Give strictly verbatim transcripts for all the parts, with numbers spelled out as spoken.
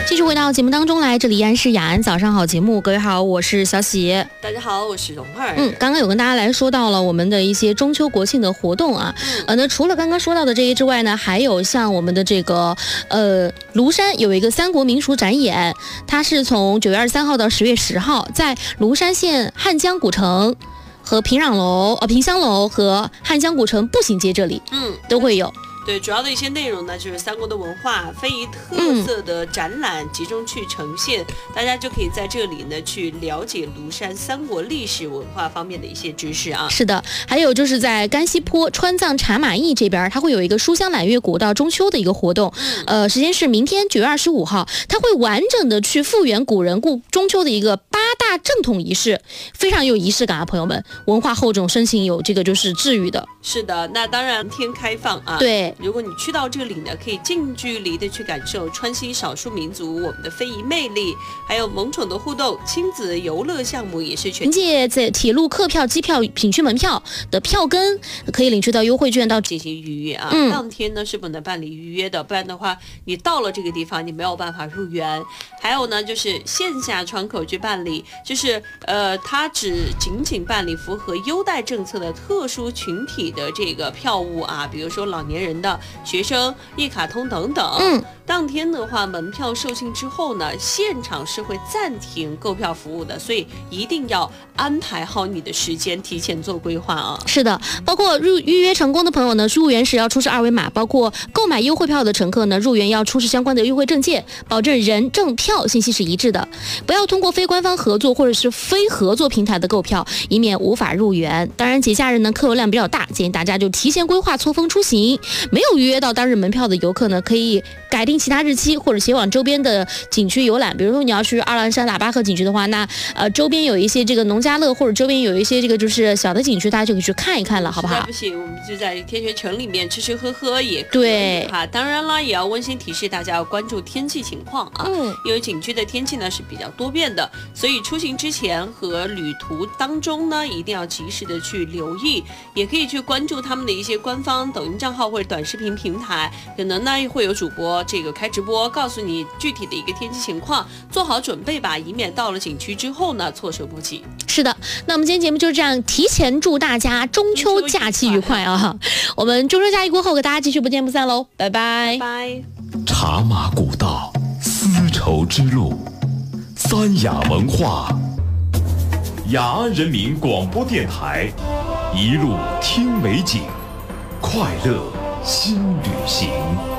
继续回到节目当中来，这里依然是雅安早上好节目，各位好，我是小喜。 大家好，我是蓉儿。 嗯，刚刚有跟大家来说到了我们的一些中秋国庆的活动啊，嗯、呃，那除了刚刚说到的这些之外呢，还有像我们的这个呃庐山有一个三国民俗展演，它是从九月二十三号到十月十号，在庐山县汉江古城和平壤楼、呃平香楼和汉江古城步行街这里，嗯，都会有。 对，主要的一些内容呢，就是三国的文化非遗特色的展览集中去呈现、嗯、大家就可以在这里呢去了解庐山三国历史文化方面的一些知识啊。 是的，还有就是在甘溪坡川藏茶马驿这边，它会有一个书香揽月古道中秋的一个活动，嗯、呃，时间是明天九月二十五号，它会完整的去复原古人过中秋的一个八大正统仪式，非常有仪式感啊，朋友们，文化厚重，深情有这个就是治愈的。 是的，那当然天开放啊， 对。 如果你去到这里呢，可以近距离的去感受川西少数民族我们的非遗魅力，还有萌宠的互动，亲子游乐项目也是全。凭借在铁路客票、机票、景区门票的票根，可以领取到优惠券到进行预约啊。 嗯、 当天呢是不能办理预约的，不然的话，你到了这个地方你没有办法入园。还有呢，就是线下窗口去办理，就是呃，它只仅仅办理符合优待政策的特殊群体的这个票务啊，比如说老年人的。学生、一卡通等等。嗯，当天的话，门票售罄之后呢，现场是会暂停购票服务的，所以一定要安排好你的时间，提前做规划啊。 是的，包括入预约成功的朋友呢，入园时要出示二维码；包括购买优惠票的乘客呢，入园要出示相关的优惠证件，保证人证票信息是一致的。不要通过非官方合作或者是非合作平台的购票，以免无法入园。当然，节假日呢客流量比较大，建议大家就提前规划，错峰出行。没有预约到当日门票的游客呢，可以改定其他日期，或者前往周边的景区游览。比如说你要去二郎山喇叭河景区的话，那呃周边有一些这个农家乐，或者周边有一些这个就是小的景区，大家就可以去看一看了，好不好？ 不行，我们就在天学城里面吃吃喝喝也可以。 对哈，当然了，也要温馨提示大家要关注天气情况啊，嗯，因为景区的天气呢是比较多变的，所以出行之前和旅途当中呢，一定要及时的去留意，也可以去关注他们的一些官方抖音账号或者短视频平台，可能呢会有主播这个开直播，告诉你具体的一个天气情况，做好准备吧，以免到了景区之后呢措手不及。 是的，那我们今天节目就是这样，提前祝大家中秋假期愉快啊！我们中秋假期过后，给大家继续不见不散喽，拜拜。 拜拜。 茶马古道，丝绸之路，三雅文化，雅安人民广播电台，一路听美景，快乐新旅行。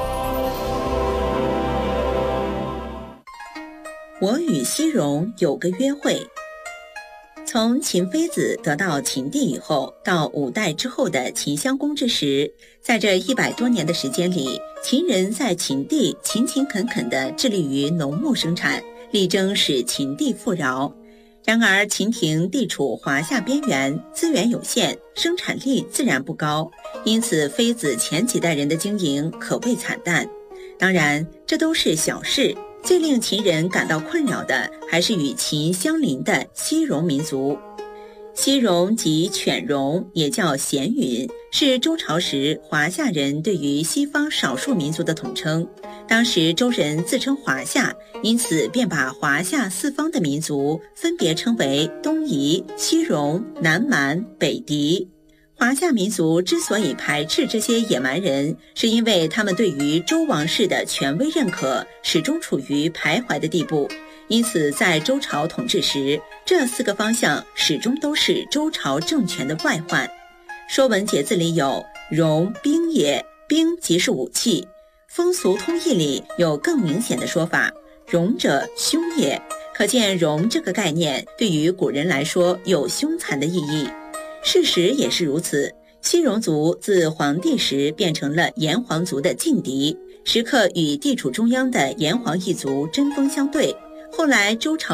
我与西戎有个约会。从秦妃子得到秦地以后，到五代之后的秦襄公之时，在这一百多年的时间里，秦人在秦地勤勤恳恳地致力于农牧生产，力争使秦地富饶。然而秦庭地处华夏边缘，资源有限，生产力自然不高，因此妃子前几代人的经营可谓惨淡。当然，这都是小事，最令秦人感到困扰的还是与秦相邻的西戎民族。西戎即犬戎，也叫鲜允，是周朝时华夏人对于西方少数民族的统称。当时周人自称华夏，因此便把华夏四方的民族分别称为东夷、西戎、南蛮、北狄。华夏民族之所以排斥这些野蛮人，是因为他们对于周王室的权威认可始终处于徘徊的地步，因此在周朝统治时，这四个方向始终都是周朝政权的外患。《说文解字》里有戎兵也，兵即是武器。风俗通义里有更明显的说法，戎者凶也，可见戎这个概念对于古人来说有凶残的意义。事实也是如此，西戎族自黄帝时变成了炎黄族的劲敌，时刻与地处中央的炎黄一族针锋相对。后来周朝